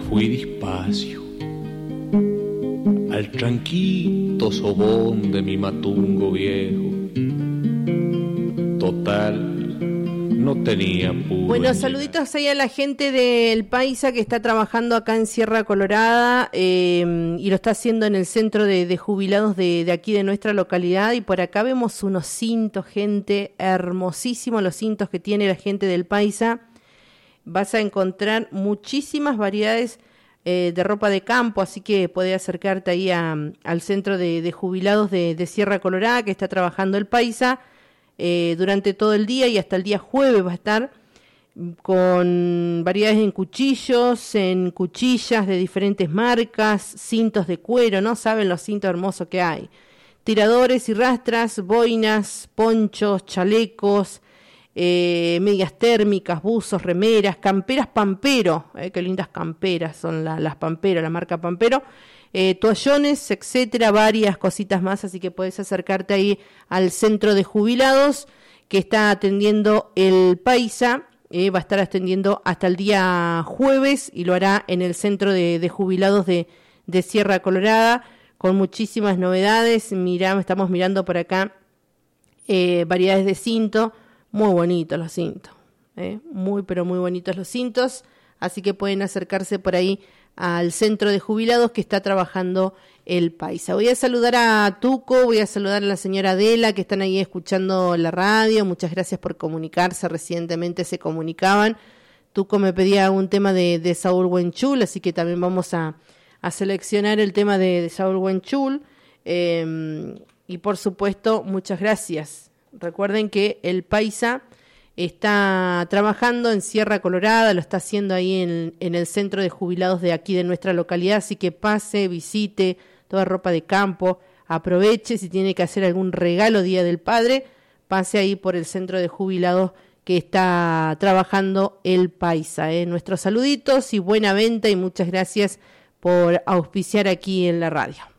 fui despacio al tranquilo sobón de mi matungo viejo. Total, no tenía pude. Bueno, saluditos ahí a la gente del Paisa que está trabajando acá en Sierra Colorada y lo está haciendo en el centro de jubilados de aquí de nuestra localidad. Y por acá vemos unos cintos, gente, hermosísimos los cintos que tiene la gente del Paisa. Vas a encontrar muchísimas variedades de ropa de campo, así que podés acercarte ahí al centro de jubilados de Sierra Colorada que está trabajando el Paisa durante todo el día y hasta el día jueves va a estar con variedades en cuchillos, en cuchillas de diferentes marcas, cintos de cuero, ¿no? Saben los cintos hermosos que hay. Tiradores y rastras, boinas, ponchos, chalecos, medias térmicas, buzos, remeras, camperas Pampero, qué lindas camperas son las Pampero, la marca Pampero, toallones, etcétera, varias cositas más, así que puedes acercarte ahí al centro de jubilados que está atendiendo el Paisa, va a estar atendiendo hasta el día jueves y lo hará en el centro de jubilados de Sierra Colorada con muchísimas novedades. Estamos mirando por acá variedades de cinto. Muy bonitos los cintos, muy pero muy bonitos los cintos, así que pueden acercarse por ahí al centro de jubilados que está trabajando el Paisa. Voy a saludar a Tuco, voy a saludar a la señora Adela que están ahí escuchando la radio, muchas gracias por comunicarse, recientemente se comunicaban. Tuco me pedía un tema de Saúl Huenchul, así que también vamos a seleccionar el tema de Saúl Huenchul, y por supuesto muchas gracias. Recuerden que el Paisa está trabajando en Sierra Colorada, lo está haciendo ahí en el centro de jubilados de aquí de nuestra localidad, así que pase, visite, toda ropa de campo, aproveche, si tiene que hacer algún regalo Día del Padre, pase ahí por el centro de jubilados que está trabajando el Paisa. Nuestros saluditos y buena venta y muchas gracias por auspiciar aquí en la radio.